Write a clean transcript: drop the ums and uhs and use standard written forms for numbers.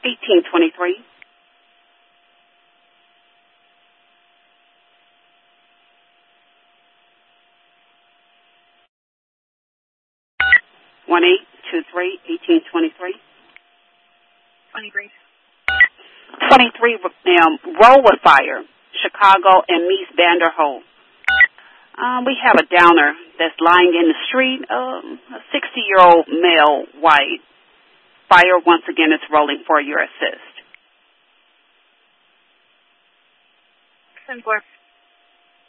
1823. One 1823. 23. 23, Roll with Fire, Chicago and Mies van der Rohe. We have a downer that's lying in the street, a 60-year-old male, white. Fire, once again, is rolling for your assist. 10-4.